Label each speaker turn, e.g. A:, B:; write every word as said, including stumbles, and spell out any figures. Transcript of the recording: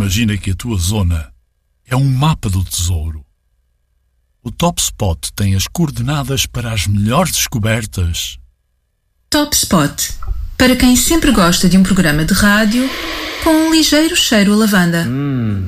A: imagina que a tua zona é um mapa do tesouro. O Top Spot tem as coordenadas para as melhores descobertas.
B: Top Spot, para quem sempre gosta de um programa de rádio com um ligeiro cheiro a lavanda.
C: Hum.